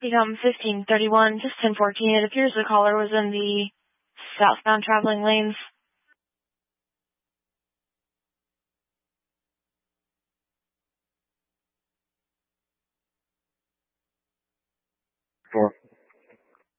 Become 1531, just 1014. It appears the caller was in the southbound traveling lanes. Sure.